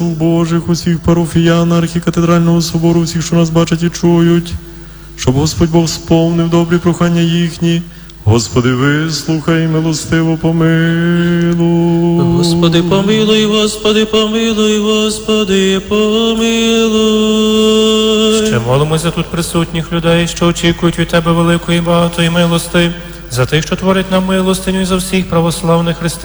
Божих, усіх парафіян, архікатедрального собору, всіх, що нас бачать і чують, щоб Господь Бог сповнив добрі прохання їхні. Господи, вислухай, милостиво помилуй. Господи, помилуй, Господи, помилуй, Господи, помилуй. Ще молимося тут присутніх людей, що очікують від Тебе великої і багатої милости, за тих, що творять нам милостиню, і за всіх православних християн,